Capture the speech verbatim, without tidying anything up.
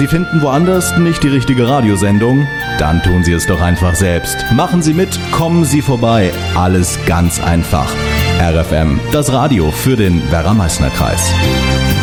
Sie finden woanders nicht die richtige Radiosendung? Dann tun Sie es doch einfach selbst. Machen Sie mit, kommen Sie vorbei. Alles ganz einfach. R F M, das Radio für den Werra-Meißner-Kreis.